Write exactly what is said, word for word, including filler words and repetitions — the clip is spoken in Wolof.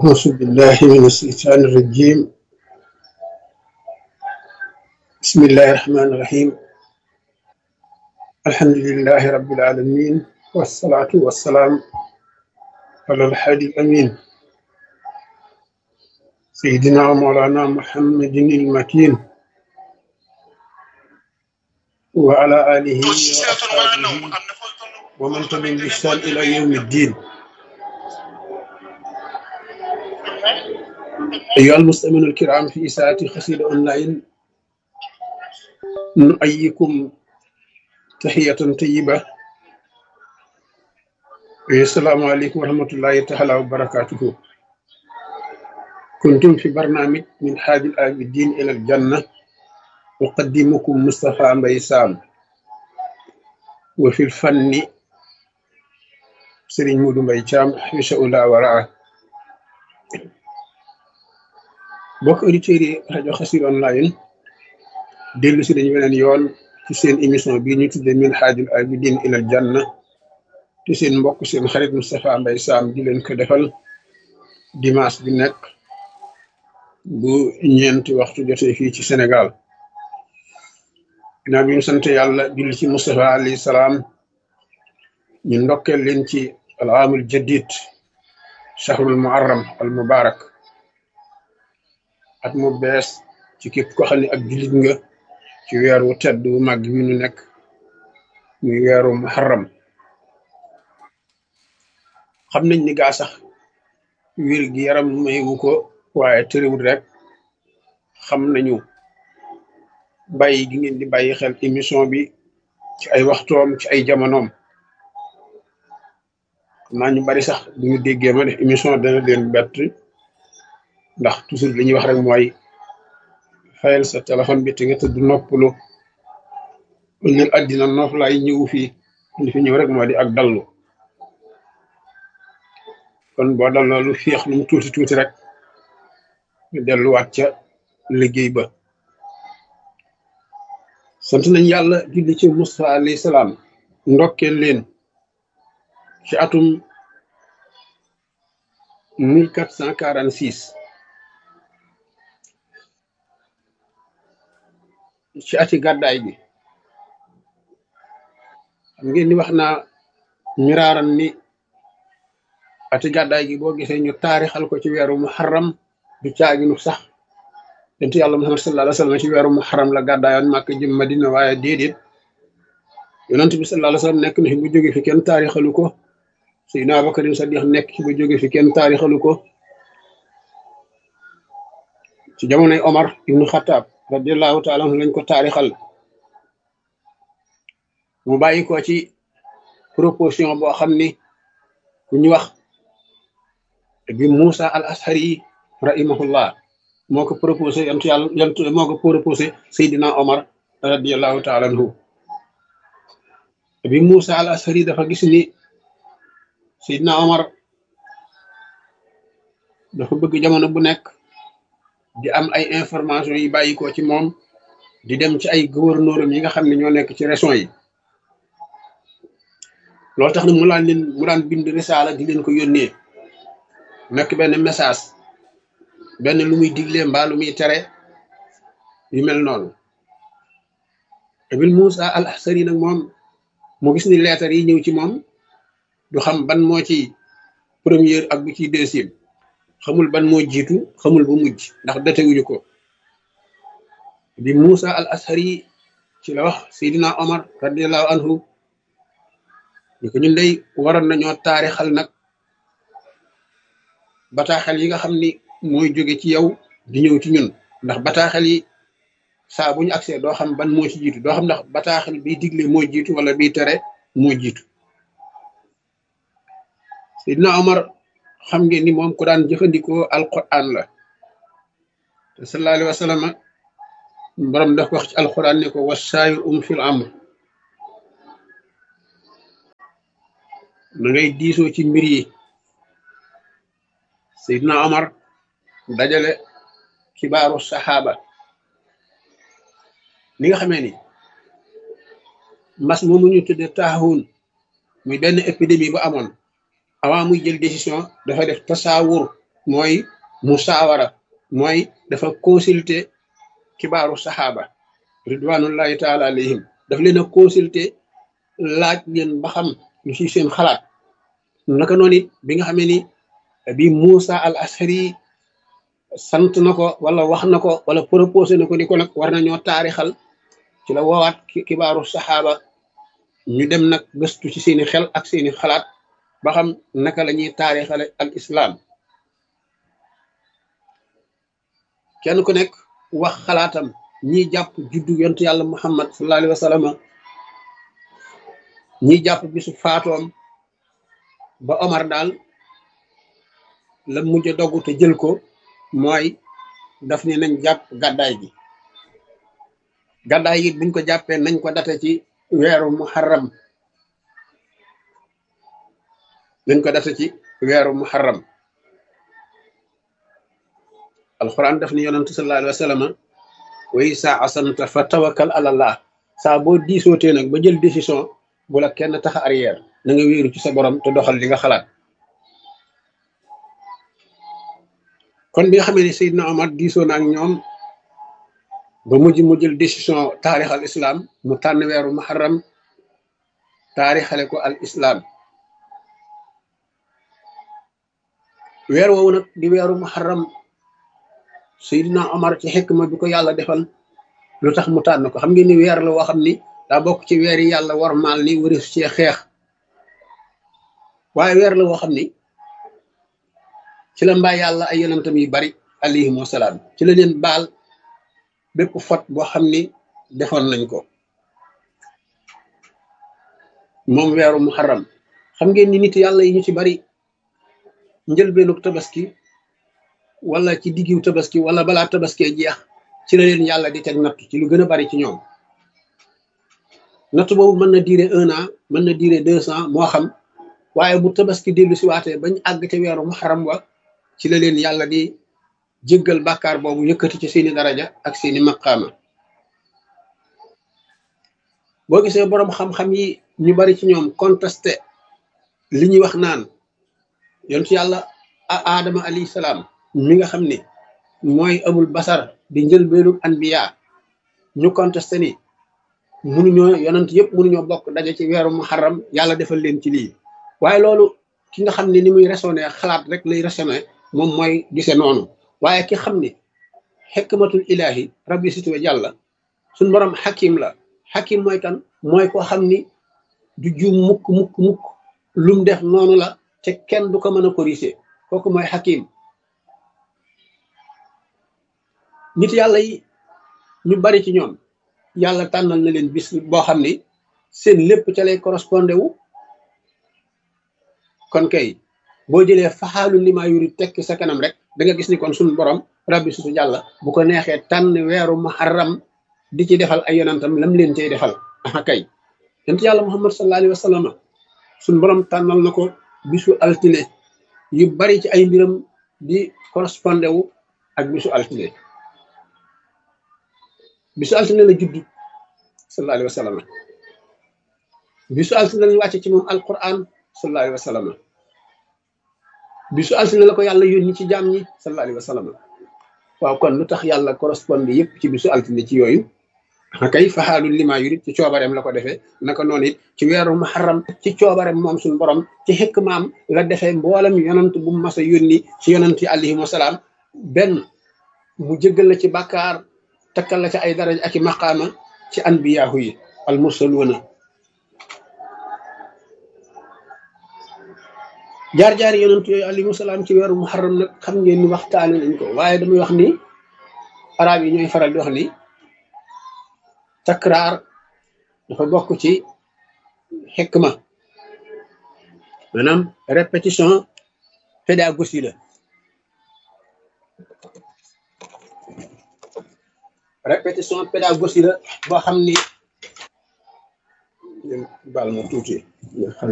أعوذ بالله من الشيطان الرجيم. بسم الله الرحمن الرحيم. الحمد لله رب العالمين، والصلاة والسلام على الحادي الأمين سيدنا ومولانا محمد المكين وعلى آله وأصحابه ومن تبعهم بإحسان إلى يوم الدين. أيها المستمعون الكرام، في ساعة قصيدة أونلاين نؤيكم تحية طيبة. السلام عليكم ورحمة الله تعالى وبركاته. كنتم في برنامج من حاج العابدين إلى الجنة، أقدمكم مصطفى مبي سام، وفي الفن سيرين مودو مبي تيام حفظه الله ورعاه. bokk auditeurs yi rajo Xassida online dellu si dañu weneen yoon ci seen émission bii ñu tudde min haajul abidin ilal janna, te seen mbokk seen xarit Moustapha Mbaye Sam di leen ko defal dimanche bi nekk bu ñeenti waxtu jotee fii ci Sénégal. ginnaaw bi ñu sant yàlla julli ci Moustapha alayhi salaam, ñu ndokkeel leen ci al aamul jadid shahrul muharram al mubarak, at mu bees ci képp ko xam ne ak jullit nga, ci weeru tedd wu màgg wi nu nekk muy weeru muharram. xam nañ ni gaa sax wér gi yaram mayewu ko, waaye tëriwul rek xam nañu bàyyi gi ngeen di bàyyi xel émission bi ci ay waxtoom, ci ay jamonoom. xam naa ñu bari sax bu ñu déggee ma def émission dana leen bett, ndax toujours li ñuy wax rek mooy fayal sa téléphone bi te nga tëdd noppalu. ëllëg àddina noof laay ñëw fii, li fi ñëw rek moo di ak dallu. kon boo dalloo lu féex lu mu tuuti tuuti rek ñu delluwaat ca liggéey ba. sant nañ yàlla julli ci Musa alayhi salaam, ndokkeel leen ci atum mille quatre cent quarante six ci ati gàddaay bi. xam ngeen ni wax naa miraaran ni ati gàddaay gi boo gisee ñu taarixal ko ci weeru muharram du caaginu sax yonent yàlla Muhammad sallallahu alayhi wa sallam ci weeru muharram la gàddaayoon Màkka jëm Madina, waaye déedéet, yonent bi sallallahu alayhi wa sallam nekk na fi bu jóge fi kenn taarixalu ko. Seydina Abubakar Sadiq nekk ci bu jóge fi kenn taarixalu ko. ci jamonoy Omar ibnu Xattaab radiyallahu taala anhu lañ ko taarixal. mu bàyyi ko ci proposition boo xam ni ku ñu wax bi Moussa al Ashari rahimahullah moo ko proposé yantu yàlla yantu moo ko proposé Seydina Omar radiyallahu taala anhu. bi Moussa al Ashari dafa gis ni Seydina Omar dafa bëgg jamono bu nekk di am ay information yi bàyyi ko ci moom, di dem ci ay gouverneur yi nga xam ne ñoo nekk ci région yi. loolu tax na mu laan leen mu daan bind risaala di leen ko yónnee, nekk benn message, benn lu muy diglee mbaa lu muy tere, yu mel noonu. Ibn Moussa al Ashari nag moom mu gis ni leetar yi ñëw ci moom du xam ban moo ci première ak bu ci deuxième, xamul ban moo jiitu, xamul bu mujj, ndax datewuñu ko. bi Moussa al Ashari ci la wax Seydina Omar radiyallahu anhu ni ko ñun day waroon nañoo taarixal nag bataaxel yi nga xam ni mooy jóge ci yow di ñëw ci ñun, ndax bataaxel yi saa bu ñu agsee doo xam ban moo ci jiitu, doo xam ndax bataaxel biy digle moo jiitu wala biy tere moo jiitu. Seydina Omar xam ngeen ni moom ku daan jëfandikoo alquran la, te sallallahu alayhi wa sallam borom daf wax ci alquran ne ko wasaayir um fil amr, na ngay diisoo ci mbir yi. Seydina Omar dajale kibaaru saxaaba. li nga xamee ni mbas moomu ñu tudde taaxuun muy benn épidémie bu amoon, avant muy jël décision dafa def tasaawur mooy musaawara, mooy dafa consulter kibaaru saxaaba ridwanullahi taala alayhim, daf leen a consulter laaj leen ba xam lu ci seen xalaat. naka noonu it bi nga xamee ni bi Moussa al Ashari sant na ko wala wax na ko wala proposé na ko ni ko nag war nañoo taarixal, ci la woowaat kibaaru saxaaba ñu dem nag gëstu ci seeni xel ak seeni xalaat ba xam naka la ñuy taarixale al islam. kenn ku nekk wax xalaatam, ñiy jàpp juddu yontu yàlla muhammad sallallahu alayhi wa sallam, ñiy jàpp bisu faatoom. ba Omar daal la mujj a dogg te jël ko mooy daf ni nañ jàpp gàddaay gi. gàddaay gi buñ ko jàppee nañ ko date ci weeru muharram nañ ko date ci weeru muharram alquran daf ni yonantu sallallahu alayhi wa sallam wa isa asamta fa tawakkal ala allah, saa boo diisootee nag ba jël décision bu la kenn tax arrière, na nga wéeru ci sa borom te doxal li nga xalaat. kon bi nga xamee ne Seydina Omar diisoo na ak ñoom ba mujj mu jël décision taarix al islam, mu tànn weeru muharram taarixale ko al islam. weer woowu nag di weeru muharram, Seydina Omar ci xikma bi ko yàlla defal lu tax mu tànn ko, xam ngeen ni weer la woo xam ni daa bokk ci weer yi yàlla warmaal ni waris cee xeex, waaye weer la woo xam ni ci la mbaa yàlla ay yonentam yu bari alayhim wasalaam, ci la leen baal bépp fot boo xam ni defoon nañ ko. moom weeru muharram, xam ngeen ni nit yàlla yi ñu ci bari njëlbeenu tabaski wala ci diggiw tabaski wala balaa tabaskee jeex ci la leen yàlla di teg natt ci lu gën a bari ci ñoom. natt boobu mën na durer un an, mën na durer deux ans, moo xam, waaye bu tabaski dellu si waatee bañ àgg ca weeru muharram wa ci la leen yàlla di jéggal bàkkaar boobu, yëkkati ci seeni daraja ak seeni maqaama. boo gisee boroom xam-xam yi ñu bari ci ñoom contesté li ñuy wax naan yontu yàlla aadama alayhi salaam mi nga xam ne mooy abul basar di njëlbeenu anbiya, ñu contesté ni munuñoo yonent yëpp munuñoo bokk daje ci weeru muharram yàlla defal leen ci lii. waaye loolu ki nga xam ne ni muy raisonné xalaat rek lay raisonné, moom mooy gise noonu. waaye ki xam ne xikmatul ilahi rabbi situwa jàlla suñ borom xakim la. xakim mooy kan? mooy koo xam ni du juum mukk mukk mukk, lum def noonu la te kenn du ko mën a corriger, kooku mooy xakim. nit yàlla yi ñu bari ci ñoom yàlla tànnal na leen bis boo xam ni seen lépp ca lay correspondé wu. kon kay boo jëlee faxaalu lima yuri tekki sa kanam rek da nga gis ni kon suñu borom rabbi sutu jàlla bu ko neexee tànn weeru muharram di ci defal ay yonantam lam leen cay defal. aha kay yonent yàlla muhammad sallallahu alayhi wa sallam suñu borom tànnal na ko bisu altine, yu bari ci ay mbiram di correspondé wu ak bisu altine. bisu altine la judd sallallahu alayhi wa sallam, bisu altine lañu wàcce ci moom alquran sallallahu alayhi wa sallam, bisu altine la ko yàlla yónni ci jaam ñi sallallahu alayhi wa sallam. waaw kon lu tax yàlla correspondé yëpp ci bisu altine ci yooyu? kay faxaalul lima yurid ci coobareem la ko defee. naka noonu it ci weeru muharram ci coobareem moom suñu borom ci xikmaam la defee mboolem yonant bu mas a yónni ci yonant yi alayhim wasalaam, benn mu jéggal la ci bàkkaar, takkal la ci ay daraja ak i maqaama ci anbiyaahu yi al mursaluuna. jaar-jaari yonent yooyu alayhimu salaam ci weeru muharram nag xam ngeen ni waxtaane nañ ko, waaye damay wax ni arab yi ñooy faral di wax ni takraar dafa bokk ci xikma, maanaam répétition pédagogie la. répétition pédagogie la boo xam ni baal ma tuuti